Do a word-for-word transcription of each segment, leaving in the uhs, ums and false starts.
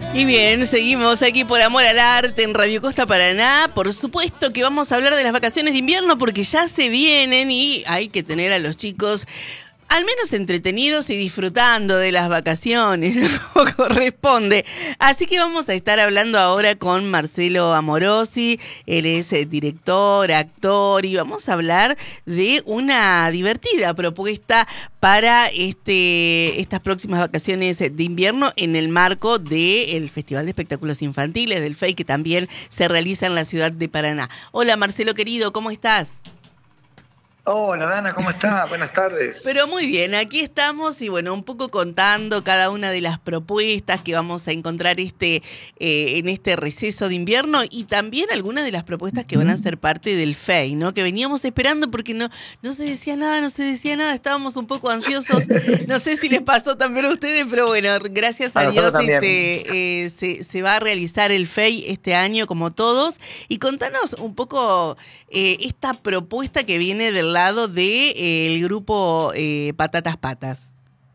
Y bien, seguimos aquí por Amor al Arte en Radio Costa Paraná. Por supuesto que vamos a hablar de las vacaciones de invierno porque ya se vienen y hay que tener a los chicos al menos entretenidos y disfrutando de las vacaciones, ¿no? Corresponde. Así que vamos a estar hablando ahora con Marcelo Amorosi. Él es eh, director, actor, y vamos a hablar de una divertida propuesta para este estas próximas vacaciones de invierno en el marco del Festival de Espectáculos Infantiles, del F E I, que también se realiza en la ciudad de Paraná. Hola Marcelo querido, ¿cómo estás? Hola Dana, ¿cómo estás? Buenas tardes. Pero muy bien, aquí estamos y bueno, un poco contando cada una de las propuestas que vamos a encontrar este eh, en este receso de invierno y también algunas de las propuestas que van a ser parte del F E I, ¿no? Que veníamos esperando porque no, no se decía nada, no se decía nada, estábamos un poco ansiosos. No sé si les pasó también a ustedes, pero bueno, gracias a, a Dios este, eh, se, se va a realizar el F E I este año como todos. Y contanos un poco eh, esta propuesta que viene del lado del de, eh, grupo eh, Patatas Patas.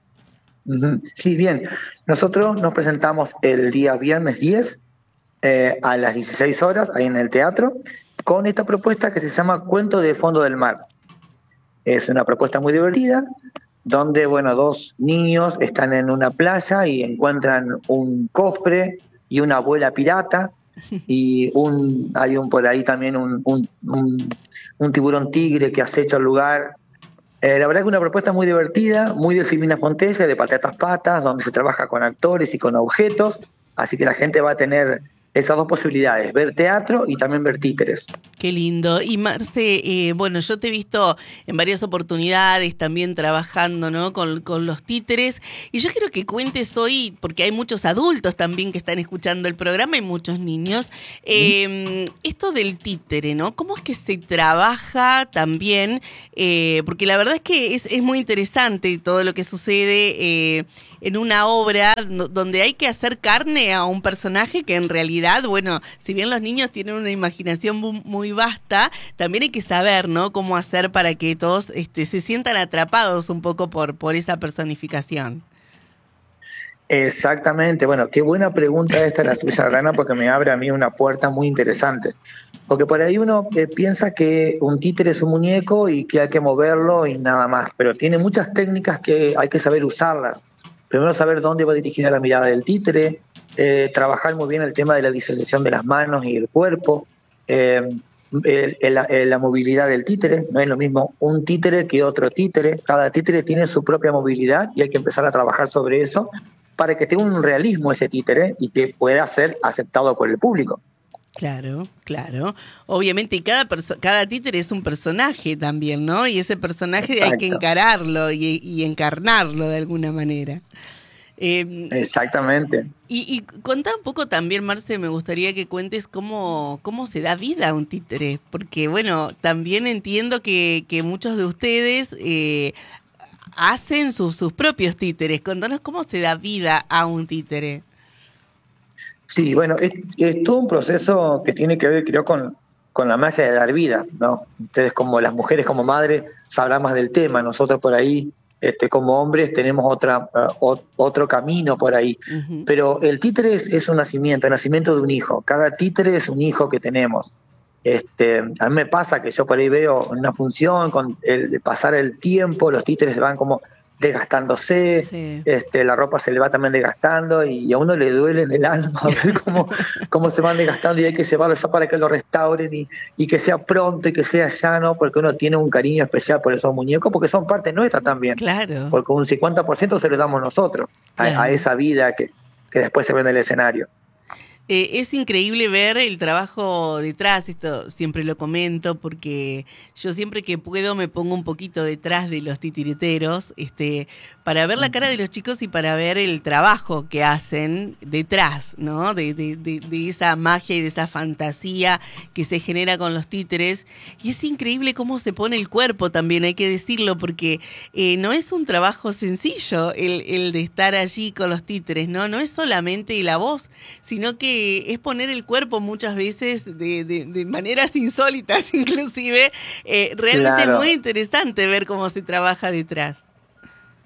Sí, bien. Nosotros nos presentamos el día viernes diez eh, a las dieciséis horas ahí en el teatro con esta propuesta que se llama Cuento de Fondo del Mar. Es una propuesta muy divertida donde, bueno, dos niños están en una playa y encuentran un cofre y una abuela pirata y un hay un por ahí también un, un, un, un tiburón tigre que acecha el lugar. Eh, la verdad que una propuesta muy divertida, muy de Silvina Fontese, de Patatas Patas, donde se trabaja con actores y con objetos, así que la gente va a tener esas dos posibilidades, ver teatro y también ver títeres. Qué lindo. Y Marce, eh, bueno, yo te he visto en varias oportunidades también trabajando, ¿no? Con, con los títeres. Y yo quiero que cuentes hoy, porque hay muchos adultos también que están escuchando el programa y muchos niños, eh, esto del títere, ¿no? ¿Cómo es que se trabaja también? Eh, porque la verdad es que es, es muy interesante todo lo que sucede eh, en una obra donde hay que hacer carne a un personaje que en realidad, bueno, si bien los niños tienen una imaginación muy vasta, también hay que saber, ¿no? Cómo hacer para que todos este, se sientan atrapados un poco por, por esa personificación. Exactamente. Bueno, qué buena pregunta esta la tuya, Rana, porque me abre a mí una puerta muy interesante. Porque por ahí uno eh, piensa que un títere es un muñeco y que hay que moverlo y nada más, pero tiene muchas técnicas que hay que saber usarlas. Primero saber dónde va dirigida la mirada del títere, eh, trabajar muy bien el tema de la disociación de las manos y el cuerpo, eh, el, el, el, la movilidad del títere. No es lo mismo un títere que otro títere, cada títere tiene su propia movilidad y hay que empezar a trabajar sobre eso para que tenga un realismo ese títere y que pueda ser aceptado por el público. Claro, claro. Obviamente, y cada perso- cada títere es un personaje también, ¿no? Y ese personaje Exacto. hay que encararlo y, y encarnarlo de alguna manera. Eh, Exactamente. Y, y contá un poco también, Marce, me gustaría que cuentes cómo, cómo se da vida a un títere, porque bueno, también entiendo que, que muchos de ustedes eh, hacen sus, sus propios títeres. Contanos cómo se da vida a un títere. Sí, bueno, es, es todo un proceso que tiene que ver, creo, con, con la magia de dar vida, ¿no? Ustedes como las mujeres, como madres, sabrán más del tema. Nosotros por ahí, este, como hombres, tenemos otra uh, otro camino por ahí. Uh-huh. Pero el títere es, es un nacimiento, el nacimiento de un hijo. Cada títere es un hijo que tenemos. Este, a mí me pasa que yo por ahí veo una función, con el de pasar el tiempo, los títeres van como desgastándose, sí. este, la ropa se le va también desgastando y a uno le duele en el alma ver cómo, cómo se van desgastando y hay que llevarlo ya para que lo restauren y, y que sea pronto y que sea llano, porque uno tiene un cariño especial por esos muñecos, porque son parte nuestra también. Claro. Porque un cincuenta por ciento se lo damos nosotros claro. a, a esa vida que, que después se ve en el escenario. Eh, es increíble ver el trabajo detrás, esto siempre lo comento porque yo siempre que puedo me pongo un poquito detrás de los titiriteros este, para ver la cara de los chicos y para ver el trabajo que hacen detrás, ¿no? De, de, de, de esa magia y de esa fantasía que se genera con los títeres. Y es increíble cómo se pone el cuerpo también, hay que decirlo, porque eh, no es un trabajo sencillo el, el de estar allí con los títeres, ¿no? No es solamente la voz, sino que es poner el cuerpo muchas veces de, de, de maneras insólitas inclusive. Eh, realmente claro. Muy interesante ver cómo se trabaja detrás.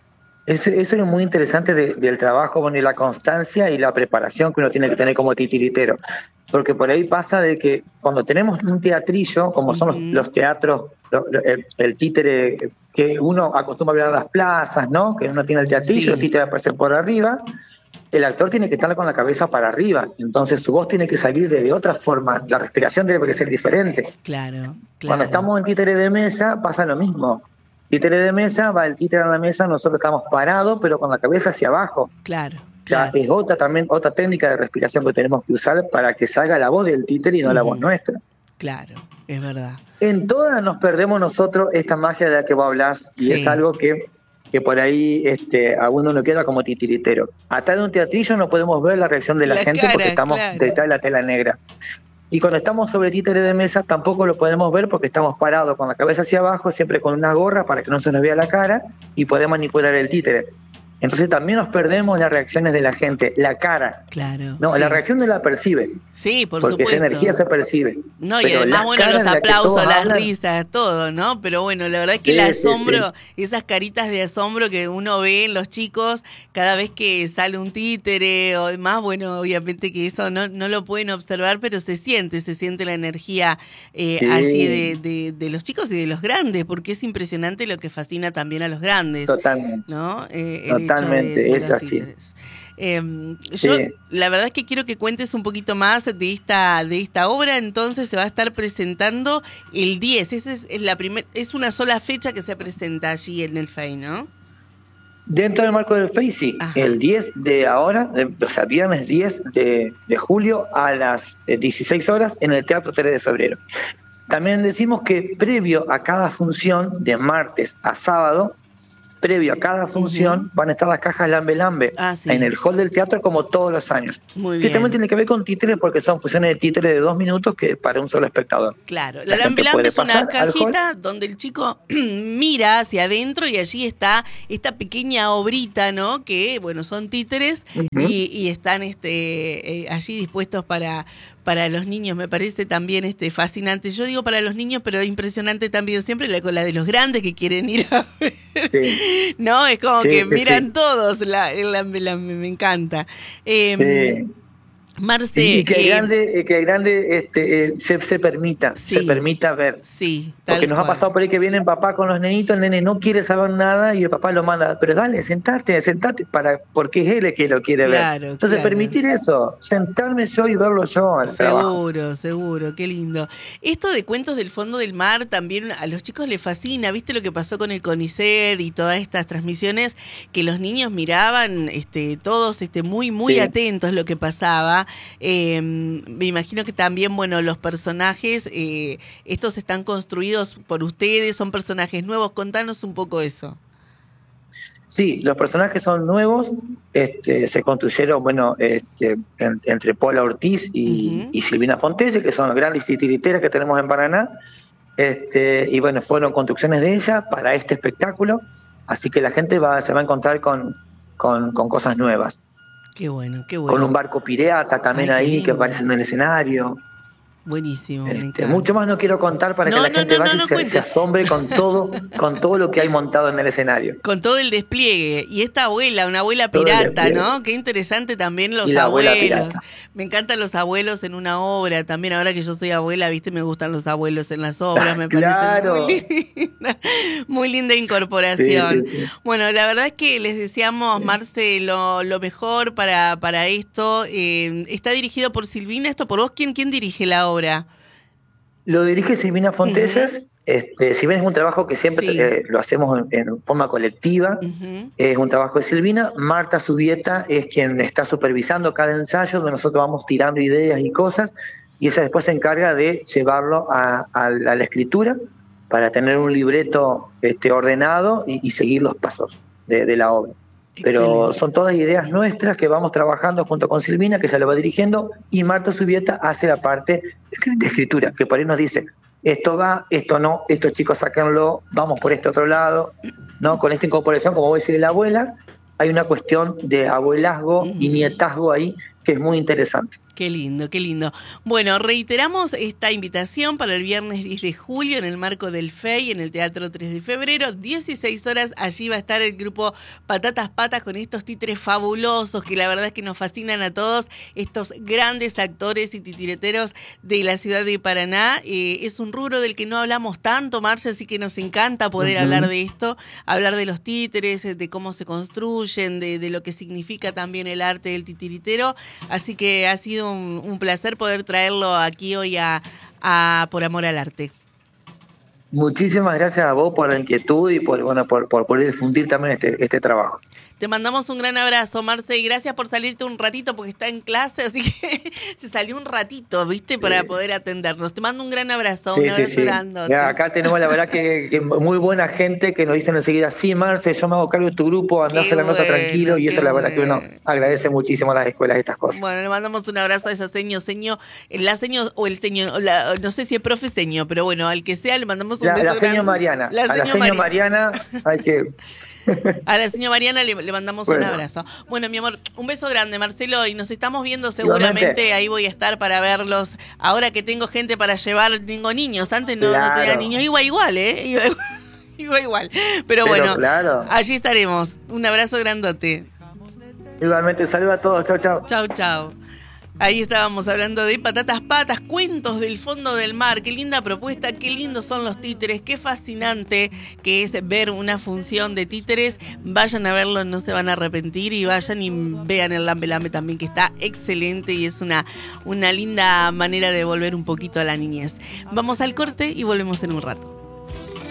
Eso, eso es muy interesante de- del trabajo, bueno, y la constancia y la preparación que uno tiene que tener como titiritero. Porque por ahí pasa de que cuando tenemos un teatrillo, como son los, Ujú. los teatros, lo- lo- el, el títere que uno acostumbra a ver en las plazas, ¿no? Que uno tiene el teatrillo, los Sí, títeres aparecen por arriba, el actor tiene que estar con la cabeza para arriba, entonces su voz tiene que salir de, de otra forma, la respiración debe que ser diferente. claro, Cuando claro, estamos en títere de mesa pasa lo mismo. Títere de mesa, va el títere en la mesa, nosotros estamos parados, pero con la cabeza hacia abajo. O claro, sea, claro. es otra también otra técnica de respiración que tenemos que usar para que salga la voz del títere y no la voz Ujú. nuestra. Claro, es verdad. En todas nos perdemos nosotros esta magia de la que vos hablás y es Sí, algo que, que por ahí este, a uno no queda como titiritero. Atrás de un teatrillo no podemos ver la reacción de la la gente porque cara, estamos claro. detrás de la tela negra. Y cuando estamos sobre títere de mesa tampoco lo podemos ver porque estamos parados con la cabeza hacia abajo, siempre con una gorra para que no se nos vea la cara y poder manipular el títere. Entonces también nos perdemos las reacciones de la gente, la cara. Claro, No, la sí. reacción no la percibe, Sí, por porque esa energía supuesto. se percibe. No, y Pero además, las bueno, caras los de las que aplausos, todos las hablan, risas, todo, ¿no? Pero bueno, la verdad es que el sí, sí, asombro, sí. esas caritas de asombro que uno ve en los chicos cada vez que sale un títere o demás, bueno, obviamente que eso no, no lo pueden observar, pero se siente, se siente la energía eh, allí Sí, de, de, de los chicos y de los grandes, porque es impresionante lo que fascina también a los grandes, totalmente, ¿no? Eh, el hecho de, totalmente, de es los así. títeres. Eh, yo Sí. la verdad es que quiero que cuentes un poquito más de esta de esta obra. Entonces se va a estar presentando el diez. Esa es, es la primer, es una sola fecha que se presenta allí en el F E I, ¿no? Dentro del marco del F E I, sí, Ajá. el diez de ahora, de- o sea, viernes diez de, de julio a las eh, dieciséis horas en el Teatro tres de Febrero. También decimos que previo a cada función, de martes a sábado, previo a cada Ujú. función, van a estar las cajas Lambe Lambe Ah, en sí. el hall del teatro como todos los años. Muy Que también bien. tiene que ver con títeres porque son funciones de títeres de dos minutos que para un solo espectador. Claro, la La Lambe gente Lambe puede es una pasar al hall. cajita donde el chico mira hacia adentro y allí está esta pequeña obrita, ¿no? Que, bueno, son títeres Ujú. y, y están este, eh, allí dispuestos para, para los niños. Me parece también este, fascinante. Yo digo para los niños, pero impresionante también siempre la cola de los grandes que quieren ir a ver. Sí, No, es como sí, que sí, miran sí. todos la, el Lambe Lambe, me encanta. Eh, Sí. Y, y Marce, que el eh, grande, eh, que el grande este, eh, se, se permita, se sí, permita ver. sí, Porque tal nos ha pasado cual. por ahí que vienen papá con los nenitos, el nene no quiere saber nada y el papá lo manda, pero dale, sentate, sentate, para, porque es él el que lo quiere ver. Claro, Entonces, claro. permitir eso, sentarme yo y verlo yo al trabajo. Seguro, seguro, qué lindo. Esto de cuentos del fondo del mar también a los chicos les fascina. ¿Viste lo que pasó con el CONICET y todas estas transmisiones que los niños miraban, este, todos, este, muy, muy Sí. atentos lo que pasaba? Eh, me imagino que también, bueno, los personajes, eh, estos están construidos por ustedes, son personajes nuevos. Contanos un poco eso. Sí, los personajes son nuevos, este, se construyeron, bueno, este, en- entre Paula Ortiz y, Ujú. y Silvina Fontese, que son las grandes titiriteras que tenemos en Paraná, este, y bueno, fueron construcciones de ella para este espectáculo, así que la gente va, se va a encontrar con, con, con cosas nuevas, Qué bueno, qué con un bueno. barco pirata también Ay, qué ahí que aparece lindo. en el escenario. Buenísimo, me Este, mucho encanta. más no quiero contar para que No, la no, gente no, no, vaya y no se, se cuentes. asombre con todo, con todo lo que hay montado en el escenario, Con todo el despliegue. Y esta abuela, una abuela todo el pirata, despliegue. ¿no? Qué interesante también Y los la abuela abuelos. pirata. Me encantan los abuelos en una obra. También ahora que yo soy abuela, viste, me gustan los abuelos en las obras. Me parecen muy Claro. linda, muy linda Sí, sí, incorporación. sí. Bueno, la verdad es que les deseamos, Marce, lo, lo mejor para, para esto. Eh, está dirigido por Silvina. ¿Esto por vos? ¿Quién, quién dirige la obra? Lo dirige Silvina Ujú. Fonteses. Este, si bien es un trabajo que siempre Sí. eh, lo hacemos en, en forma colectiva, Ujú. es un trabajo de Silvina. Marta Subieta es quien está supervisando cada ensayo, donde nosotros vamos tirando ideas y cosas, y ella después se encarga de llevarlo a, a, a la escritura para tener un libreto este, ordenado y, y seguir los pasos de, de la obra. Pero Excelente. son todas ideas nuestras que vamos trabajando junto con Silvina, que se lo va dirigiendo, y Marta Subieta hace la parte de escritura, que por ahí nos dice, esto va, esto no, estos chicos sáquenlo, vamos por este otro lado, ¿no? Con esta incorporación, como vos decís, de la abuela, hay una cuestión de abuelazgo y Ujú. nietazgo ahí que es muy interesante. Qué lindo, qué lindo. Bueno, reiteramos esta invitación para el viernes diez de julio en el marco del F E I en el Teatro tres de febrero, dieciséis horas, allí va a estar el grupo Patatas Patas con estos títeres fabulosos que la verdad es que nos fascinan a todos, estos grandes actores y titireteros de la ciudad de Paraná. Eh, es un rubro del que no hablamos tanto, Marce, así que nos encanta poder uh-huh. hablar de esto, hablar de los títeres, de cómo se construyen, de, de lo que significa también el arte del titiritero, así que ha sido Un, un placer poder traerlo aquí hoy a, a Por Amor al Arte. Muchísimas gracias a vos por la inquietud y por bueno por, por poder difundir también este, este trabajo. Te mandamos un gran abrazo, Marce, y gracias por salirte un ratito porque está en clase, así que se salió un ratito, ¿viste? Para sí. poder atendernos. Te mando un gran abrazo, sí, un abrazo sí, sí. grande. Ya, acá tenemos la verdad que, que muy buena gente que nos dicen enseguida, sí, Marce, yo me hago cargo de tu grupo, andá a hacer la nota bueno, tranquilo, y eso la verdad bueno. que uno agradece muchísimo a las escuelas estas cosas. Bueno, le mandamos un abrazo a esa seño, seño, la seño o el seño, la, no sé si es profe seño, pero bueno, al que sea le mandamos un la, beso la grande. Seño Mariana. La seño, seño Mariana, hay que... A la señora Mariana le, le mandamos bueno. un abrazo. Bueno, mi amor, un beso grande, Marcelo, y nos estamos viendo seguramente. Igualmente. Ahí voy a estar para verlos. Ahora que tengo gente para llevar, tengo niños. Antes no, claro. no tenía niños. Igual, igual, ¿eh? Igual, igual. igual. Pero, Pero bueno, claro. allí estaremos. Un abrazo grandote. Igualmente, saludos a todos. Chau, chau. Chau, chau. Ahí estábamos hablando de Patatas Patas, cuentos del fondo del mar. Qué linda propuesta, qué lindos son los títeres, qué fascinante que es ver una función de títeres. Vayan a verlo, no se van a arrepentir, y vayan y vean el Lambe Lambe también, que está excelente y es una, una linda manera de volver un poquito a la niñez. Vamos al corte y volvemos en un rato.